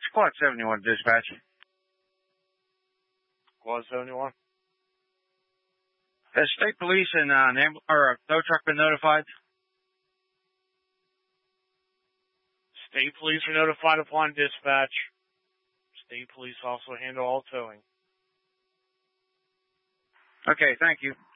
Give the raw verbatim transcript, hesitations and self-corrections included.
Squad seventy-one, dispatch. Squad seventy-one. Has state police and uh, an ambul- or a tow truck been notified? State police are notified upon dispatch. State police also handle all towing. Okay, thank you.